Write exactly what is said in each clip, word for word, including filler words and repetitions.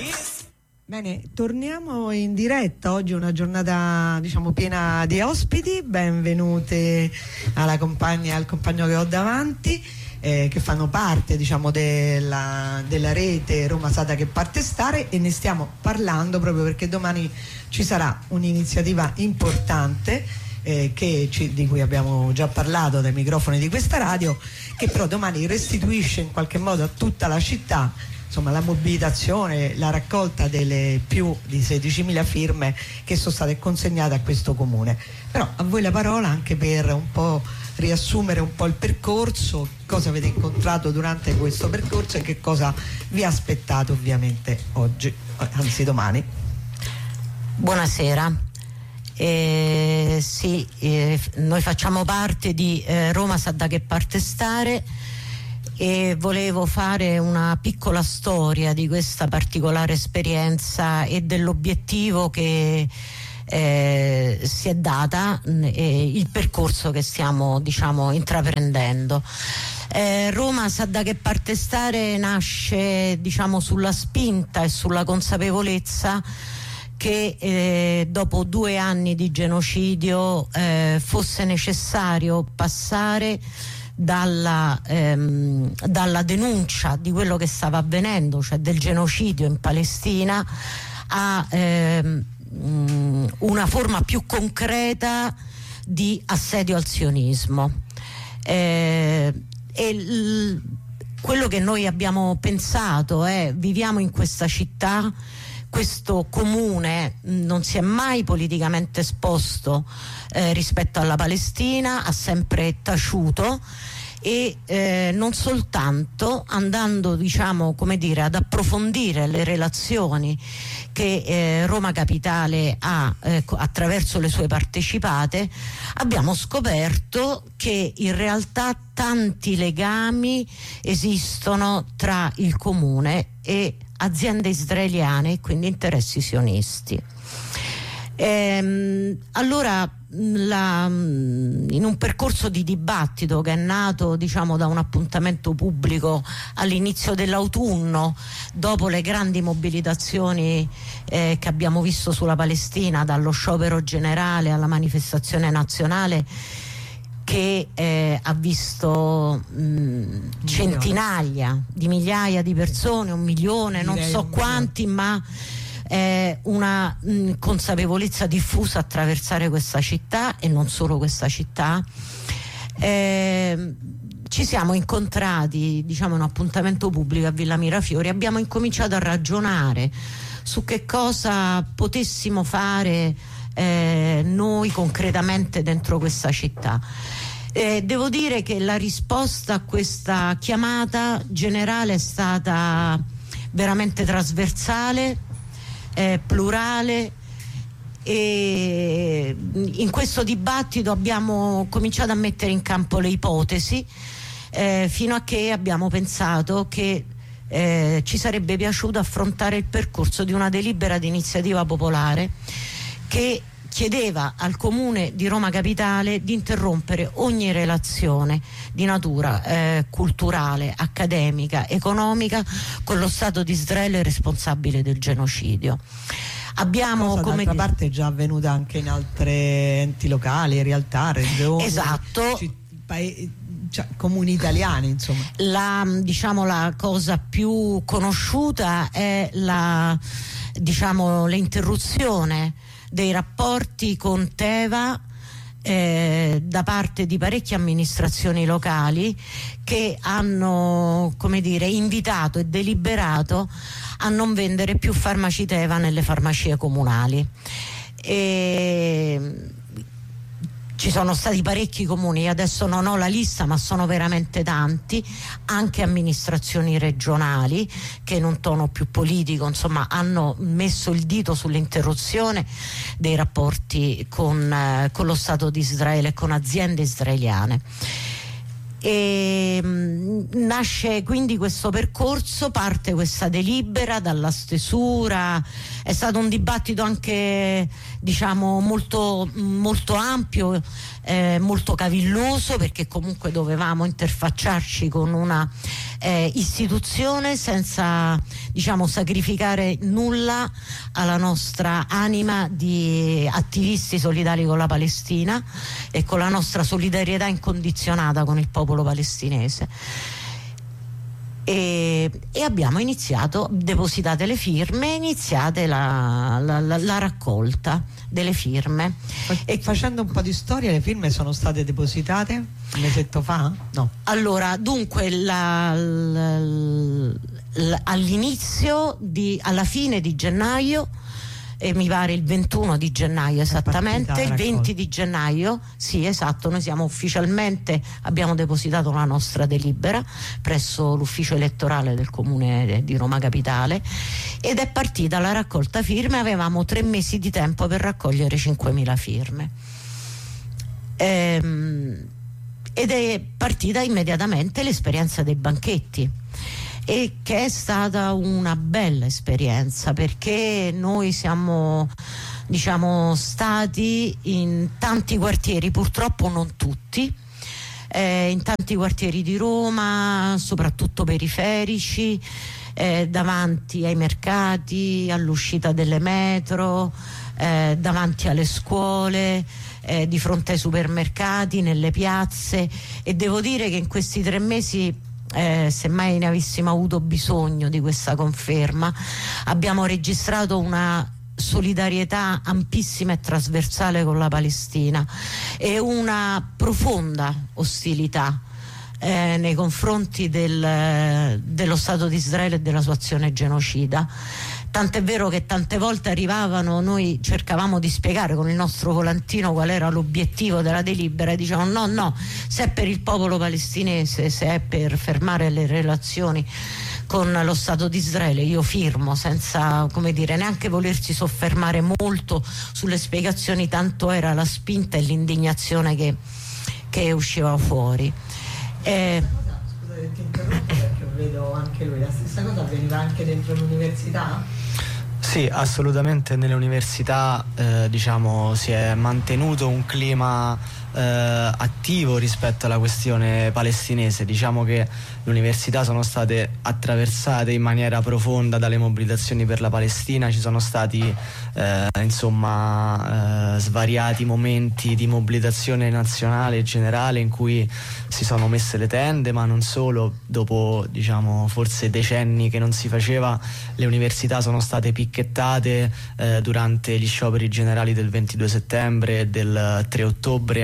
Bene, torniamo in diretta. Oggi è una giornata, diciamo, piena di ospiti. Benvenute alla compagna e al compagno che ho davanti, eh, che fanno parte, diciamo, della, della rete Roma sa da che parte stare, e ne stiamo parlando proprio perché domani ci sarà un'iniziativa importante eh, che ci, di cui abbiamo già parlato dai microfoni di questa radio, che però domani restituisce in qualche modo a tutta la città, insomma, la mobilitazione, la raccolta delle più di sedicimila firme che sono state consegnate a questo comune. Però a voi la parola anche per un po' riassumere un po' il percorso, cosa avete incontrato durante questo percorso e che cosa vi aspettate ovviamente oggi, anzi domani. Buonasera. Eh, sì, eh, noi facciamo parte di eh, Roma sa da che parte stare, e volevo fare una piccola storia di questa particolare esperienza e dell'obiettivo che eh, si è data e il percorso che stiamo, diciamo, intraprendendo. Eh, Roma sa da che parte stare nasce, diciamo, sulla spinta e sulla consapevolezza che eh, dopo due anni di genocidio eh, fosse necessario passare Dalla, ehm, dalla denuncia di quello che stava avvenendo, cioè del genocidio in Palestina, a ehm, una forma più concreta di assedio al sionismo. Eh, e l- quello che noi abbiamo pensato è: viviamo in questa città, questo comune non si è mai politicamente esposto eh, rispetto alla Palestina, ha sempre taciuto, e eh, non soltanto andando, diciamo, come dire, ad approfondire le relazioni che eh, Roma Capitale ha eh, attraverso le sue partecipate, abbiamo scoperto che in realtà tanti legami esistono tra il comune e aziende israeliane, e quindi interessi sionisti. Ehm, allora, la, in un percorso di dibattito che è nato, diciamo, da un appuntamento pubblico all'inizio dell'autunno, dopo le grandi mobilitazioni eh, che abbiamo visto sulla Palestina, dallo sciopero generale alla manifestazione nazionale, che eh, ha visto mh, centinaia di migliaia di persone, un milione, non so quanti, ma eh, una mh, consapevolezza diffusa attraversare questa città, e non solo questa città. Eh, ci siamo incontrati, diciamo, in un appuntamento pubblico a Villa Mirafiori, abbiamo incominciato a ragionare su che cosa potessimo fare Eh, noi concretamente dentro questa città. Eh, devo dire che la risposta a questa chiamata generale è stata veramente trasversale, eh, plurale, e in questo dibattito abbiamo cominciato a mettere in campo le ipotesi, eh, fino a che abbiamo pensato che eh, ci sarebbe piaciuto affrontare il percorso di una delibera di iniziativa popolare che chiedeva al Comune di Roma Capitale di interrompere ogni relazione di natura eh, culturale, accademica, economica con lo Stato di Israele responsabile del genocidio. Abbiamo, cosa come d'altra parte, è già avvenuta anche in altre enti locali, realtà, regioni, esatto, citt- paesi, cioè, comuni italiani, insomma. La, diciamo, la cosa più conosciuta è la, diciamo, l'interruzione dei rapporti con Teva eh, da parte di parecchie amministrazioni locali, che hanno, come dire, invitato e deliberato a non vendere più farmaci Teva nelle farmacie comunali. E ci sono stati parecchi comuni, adesso non ho la lista, ma sono veramente tanti, anche amministrazioni regionali che in un tono più politico, insomma, hanno messo il dito sull'interruzione dei rapporti con, eh, con lo Stato di Israele e con aziende israeliane. E mh, nasce quindi questo percorso, parte questa delibera dalla stesura. È stato un dibattito anche, diciamo, molto, molto ampio, eh, molto cavilloso, perché comunque dovevamo interfacciarci con una eh, istituzione, senza, diciamo, sacrificare nulla alla nostra anima di attivisti solidari con la Palestina e con la nostra solidarietà incondizionata con il popolo palestinese. E, e abbiamo iniziato, depositate le firme, iniziate la, la, la, la raccolta delle firme. E facendo un po' di storia, le firme sono state depositate un mesetto fa? No. Allora, dunque la, la, la, all'inizio di, alla fine di gennaio, e mi pare il ventuno di gennaio esattamente, il venti di gennaio, sì, esatto, noi siamo ufficialmente, abbiamo depositato la nostra delibera presso l'ufficio elettorale del comune di Roma Capitale ed è partita la raccolta firme. Avevamo tre mesi di tempo per raccogliere cinquemila firme. Ehm, ed è partita immediatamente l'esperienza dei banchetti, e che è stata una bella esperienza, perché noi siamo, diciamo, stati in tanti quartieri, purtroppo non tutti, eh, in tanti quartieri di Roma, soprattutto periferici, eh, davanti ai mercati, all'uscita delle metro, eh, davanti alle scuole, eh, di fronte ai supermercati, nelle piazze, e devo dire che in questi tre mesi, Eh, se mai ne avessimo avuto bisogno di questa conferma, abbiamo registrato una solidarietà ampissima e trasversale con la Palestina e una profonda ostilità eh, nei confronti del, dello Stato di Israele e della sua azione genocida. Tant'è vero che tante volte arrivavano, noi cercavamo di spiegare con il nostro volantino qual era l'obiettivo della delibera e dicevano no, no, se è per il popolo palestinese, se è per fermare le relazioni con lo Stato di Israele, io firmo, senza, come dire, neanche volersi soffermare molto sulle spiegazioni, tanto era la spinta e l'indignazione che, che usciva fuori. Eh, Scusa che ti interrompo, perché vedo anche lui, la stessa cosa avveniva anche dentro l'università? Sì, assolutamente. Nelle università eh, diciamo si è mantenuto un clima eh, attivo rispetto alla questione palestinese. Diciamo che le università sono state attraversate in maniera profonda dalle mobilitazioni per la Palestina, ci sono stati eh, insomma eh, svariati momenti di mobilitazione nazionale e generale in cui si sono messe le tende, ma non solo. Dopo, diciamo, forse decenni che non si faceva, le università sono state picchettate eh, durante gli scioperi generali del ventidue settembre e del tre ottobre,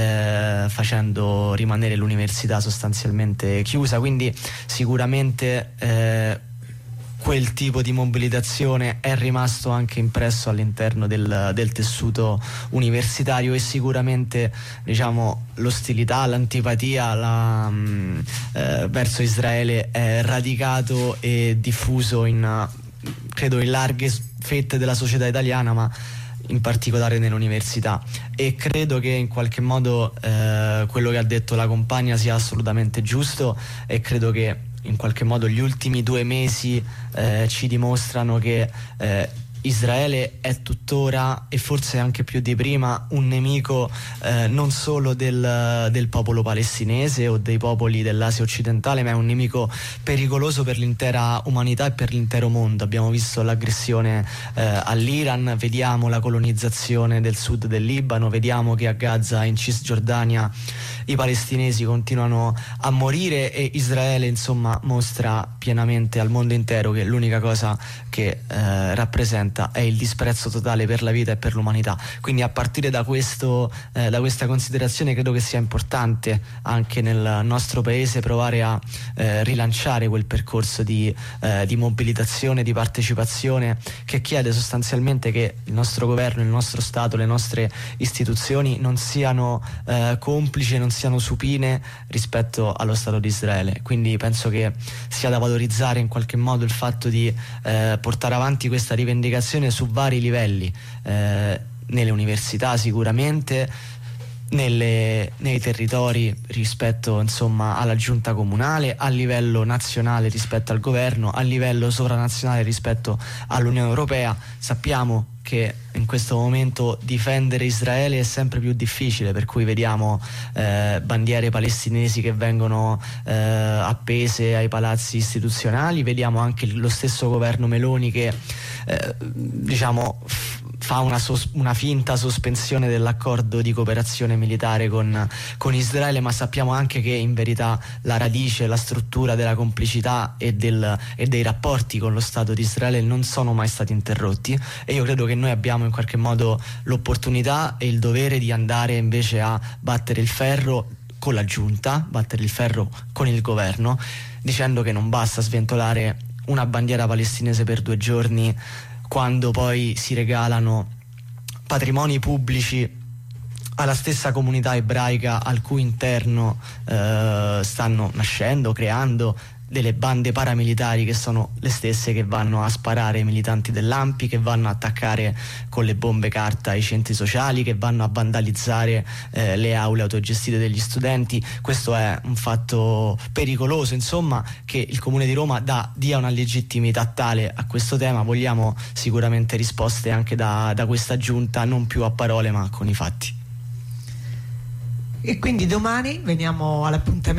eh, facendo rimanere l'università sostanzialmente chiusa. Quindi sicuramente eh, quel tipo di mobilitazione è rimasto anche impresso all'interno del, del tessuto universitario, e sicuramente, diciamo, l'ostilità, l'antipatia la, mh, eh, verso Israele è radicato e diffuso in, credo, in larghe fette della società italiana, ma in particolare nell'università. E credo che in qualche modo eh, quello che ha detto la compagna sia assolutamente giusto, e credo che in qualche modo gli ultimi due mesi eh, ci dimostrano che eh, Israele è tuttora, e forse anche più di prima, un nemico eh, non solo del, del popolo palestinese o dei popoli dell'Asia occidentale, ma è un nemico pericoloso per l'intera umanità e per l'intero mondo. Abbiamo visto l'aggressione eh, all'Iran, vediamo la colonizzazione del sud del Libano, vediamo che a Gaza, in Cisgiordania, i palestinesi continuano a morire, e Israele, insomma, mostra pienamente al mondo intero che l'unica cosa che eh, rappresenta è il disprezzo totale per la vita e per l'umanità. Quindi, a partire da questo eh, da questa considerazione, credo che sia importante anche nel nostro paese provare a eh, rilanciare quel percorso di, eh, di mobilitazione, di partecipazione, che chiede sostanzialmente che il nostro governo, il nostro Stato, le nostre istituzioni non siano eh, complici, non siano supine rispetto allo Stato di Israele. Quindi penso che sia da valorizzare in qualche modo il fatto di eh, portare avanti questa rivendicazione su vari livelli, eh, nelle università sicuramente, Nelle, nei territori rispetto insomma alla giunta comunale, a livello nazionale rispetto al governo, a livello sovranazionale rispetto all'Unione Europea. Sappiamo che in questo momento difendere Israele è sempre più difficile, per cui vediamo eh, bandiere palestinesi che vengono eh, appese ai palazzi istituzionali, vediamo anche lo stesso governo Meloni che eh, diciamo f- fa una, sos- una finta sospensione dell'accordo di cooperazione militare con, con Israele, ma sappiamo anche che in verità la radice, la struttura della complicità e, del, e dei rapporti con lo Stato di Israele non sono mai stati interrotti, e io credo che noi abbiamo in qualche modo l'opportunità e il dovere di andare invece a battere il ferro con la giunta, battere il ferro con il governo, dicendo che non basta sventolare una bandiera palestinese per due giorni quando poi si regalano patrimoni pubblici alla stessa comunità ebraica al cui interno eh, stanno nascendo, creando delle bande paramilitari che sono le stesse che vanno a sparare ai militanti dell'A N P I, che vanno a attaccare con le bombe carta i centri sociali, che vanno a vandalizzare eh, le aule autogestite degli studenti. Questo è un fatto pericoloso, insomma, che il Comune di Roma dà, dia una legittimità tale a questo tema. Vogliamo sicuramente risposte anche da, da questa giunta, non più a parole ma con i fatti. E quindi domani veniamo all'appuntamento